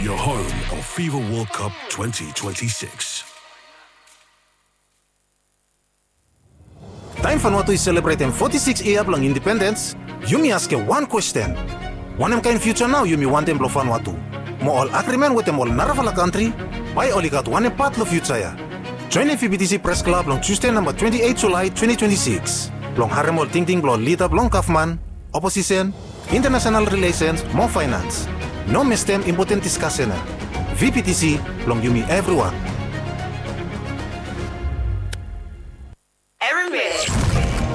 your home of FIFA World Cup 2026. Time Vanuatu is celebrating 46 years of independence. You me ask one question. One kind future now you me want them blow Vanuatu. Mo all agreement with them all Naravala country. Why only got one part of future ya? Join the FBTC Press Club on Tuesday number 28 July 2026. Long Haremol Ting Ting Blon Lita Blon Kaufman, Opposition, International Relations, More Finance. No miss them important discussion. VPTC, long you me everyone.